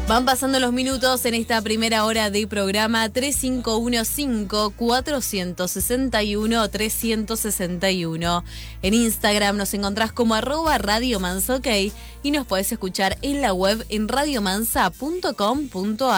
Van pasando los minutos en esta primera hora de programa. 3515-461-361. En Instagram nos encontrás como @radiomansok y nos podés escuchar en la web en radiomansa.com.ar.